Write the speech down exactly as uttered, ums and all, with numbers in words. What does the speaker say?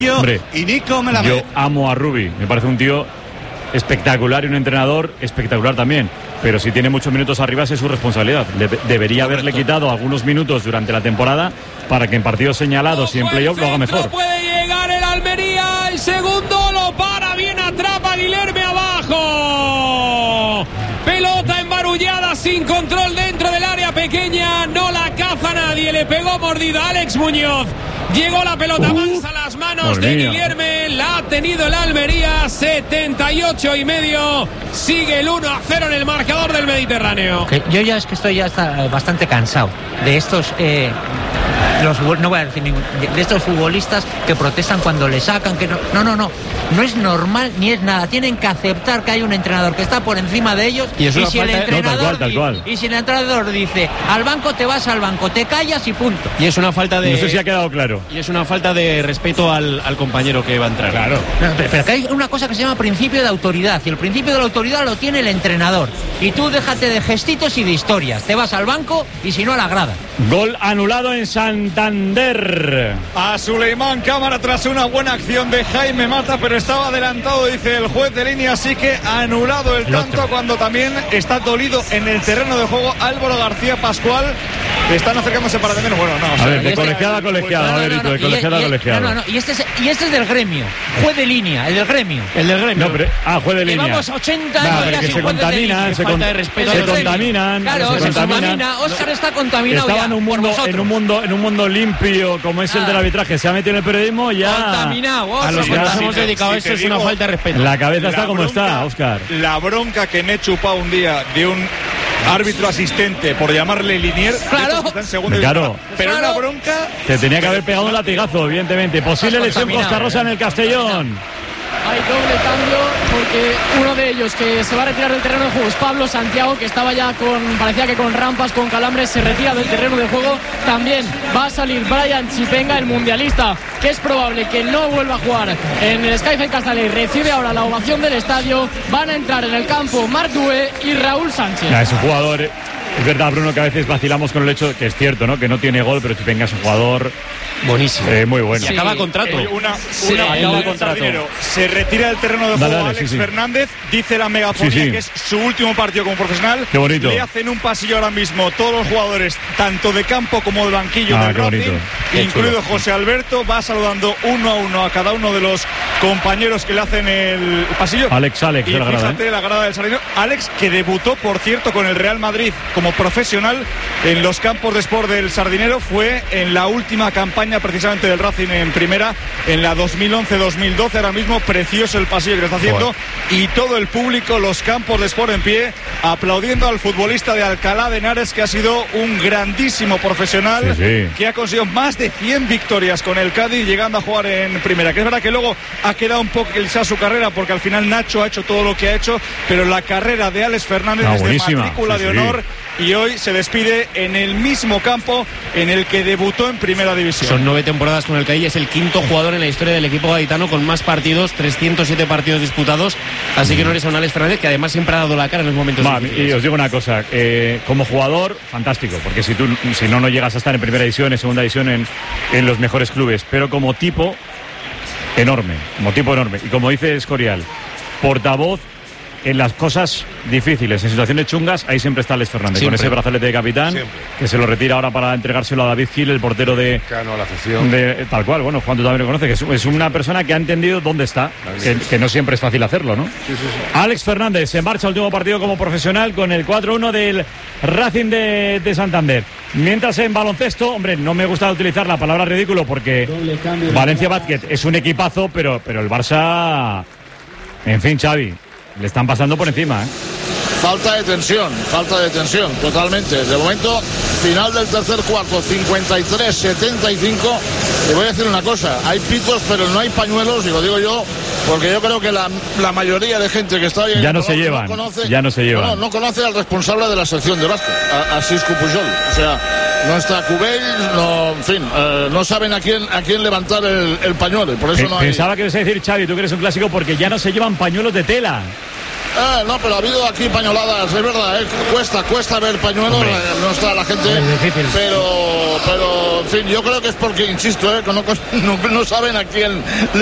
Hombre, y Nico me la yo ve. amo a Rubi, me parece un tío espectacular y un entrenador espectacular también, pero si tiene muchos minutos arriba es su responsabilidad. Le, debería Correcto. haberle quitado algunos minutos durante la temporada para que en partidos señalados y en playoff lo haga mejor. Puede llegar el Almería, el segundo lo para, bien atrapa Guilherme abajo. Pelota embarullada sin control dentro del área pequeña, no la caza nadie, le pegó mordida Alex Muñoz. Llegó la pelota más a las manos de Guilherme, la ha tenido el Almería, setenta y ocho y medio, sigue el uno a cero en el marcador del Mediterráneo. Que yo ya es que estoy ya está bastante cansado de estos eh, los, no voy a decir ningún, de estos futbolistas que protestan cuando le sacan, que no, no, no, no, no es normal ni es nada, tienen que aceptar que hay un entrenador que está por encima de ellos y, y si el entrenador no, tal cual, tal cual. Y, y si el entrenador dice al banco te vas al banco, te callas y punto. Y es una falta de... No sé si ha quedado claro. Y es una falta de respeto al, al compañero que va a entrar. Claro. Pero, pero, pero que hay una cosa que se llama principio de autoridad y el principio de la autoridad lo tiene el entrenador y tú déjate de gestitos y de historias, te vas al banco y si no a la grada. Gol anulado en Santander. A Suleimán Cámara tras una buena acción de Jaime Mata, pero estaba adelantado, dice el juez de línea, así que anulado el, el tanto otro. Cuando también está dolido en el terreno de juego Álvaro García Pascual. Están acercándose para tener, bueno, no. O sea, a ver, de este, colegiado a colegiado, no, no, a ver, no, no, de colegiado a colegiado. No, no, no, y este, es, y este es del gremio, juez de línea, el del gremio. El del gremio. No, pero, ah, juez de línea. Llevamos ochenta años nah, que se contaminan, se, con, de respeto se contaminan. Claro, se, se contaminan. contamina. Óscar está contaminado. Estaba ya, en un mundo, en un mundo, en un mundo limpio como es ah. el del arbitraje. Se ha metido en el periodismo ya. Contaminado. A los que nos hemos dedicado a eso es una falta de respeto. La cabeza está como está, Óscar. La bronca que me he chupado un día de un árbitro asistente por llamarle Linier, claro, está en segundo claro. pero claro. una bronca. Te tenía que haber pegado un latigazo, evidentemente. Posible lesión Costa Rosa en el Castellón. Hay doble cambio porque uno de ellos que se va a retirar del terreno de juego es Pablo Santiago, que estaba ya con, parecía que con rampas, con calambres, se retira del terreno de juego. También va a salir Brian Chipenga, el mundialista, que es probable que no vuelva a jugar en el Skyfall Castellé. Recibe ahora la ovación del estadio. Van a entrar en el campo Marc Dué y Raúl Sánchez. Ya, es un jugador... Es verdad, Bruno, que a veces vacilamos con el hecho, que es cierto, ¿no? Que no tiene gol, pero Chipenga es un jugador buenísimo, eh, muy bueno. Y sí, acaba contrato. Eh, una, sí, una acaba contrato. Dinero. Se retira del terreno de juego dale, dale, Alex sí, sí. Fernández. Dice la megafonía sí, sí. que es su último partido como profesional. Qué bonito. Le hacen un pasillo ahora mismo todos los jugadores, tanto de campo como de banquillo ah, del qué Racing, qué incluido chulo. José Alberto. Va saludando uno a uno a cada uno de los compañeros que le hacen el pasillo. Alex, Alex, y la grada, fíjate ¿eh? la grada del Sardinero. Alex, que debutó, por cierto, con el Real Madrid como profesional en los campos de Sport del Sardinero, fue en la última campaña precisamente del Racing en primera, en la dos mil once dos mil doce. Ahora mismo precioso el pasillo que le está haciendo. Bueno. Y todo el público, los campos de Sport en pie, aplaudiendo al futbolista de Alcalá de Henares, que ha sido un grandísimo profesional, sí, sí. que ha conseguido más de cien victorias con el Cádiz, llegando a jugar en primera. Que es verdad que luego ha quedado un poco quizás su carrera, porque al final Nacho ha hecho todo lo que ha hecho, pero la carrera de Alex Fernández ah, es buenísima. de matrícula sí, de honor. Sí. Y hoy se despide en el mismo campo en el que debutó en primera división. Son nueve temporadas con el Cádiz, es el quinto jugador en la historia del equipo gaditano con más partidos, trescientos siete partidos disputados, así que no eres a un Alex Fernández que además siempre ha dado la cara en los momentos Va, difíciles. Y os digo una cosa, eh, como jugador, fantástico, porque si tú si no, no llegas a estar en primera división, en segunda división, en, en los mejores clubes, pero como tipo, enorme, como tipo enorme, y como dice Escorial, portavoz en las cosas difíciles, en situaciones chungas, ahí siempre está Alex Fernández, siempre. Con ese brazalete de capitán, siempre. Que se lo retira ahora para entregárselo a David Gil, el portero de, Cano, la afición. de tal cual, bueno, Juan tú también lo conoces, que es, es una persona que ha entendido dónde está, que, que no siempre es fácil hacerlo, ¿no? Sí, sí, sí. Alex Fernández se marcha al último partido como profesional con el cuatro uno del Racing de, de Santander. Mientras en baloncesto, hombre, no me gusta utilizar la palabra ridículo porque Valencia Basket es un equipazo, pero, pero el Barça, en fin, Xavi, le están pasando por encima, ¿eh? Falta de tensión, falta de tensión, totalmente. De momento, final del tercer cuarto, cincuenta y tres setenta y cinco. Y voy a decir una cosa, hay pitos, pero no hay pañuelos, y lo digo yo, porque yo creo que la, la mayoría de gente que está ahí en ya el no se llevan, no conoce, ya no se llevan. No, no conoce al responsable de la sección de básquet, a, a Sisco Pujol. O sea, no está Cubell, no, en fin, eh, no saben a quién a quién levantar el, el pañuelo, y por eso no hay... Pensaba que ibas a decir, Xavi, tú que eres un clásico, porque ya no se llevan pañuelos de tela. Eh, no, pero ha habido aquí pañoladas, es verdad, eh, cuesta, cuesta ver pañuelos, eh, no está la gente, pero, pero, en fin, yo creo que es porque, insisto, eh, que no, no, no saben a quién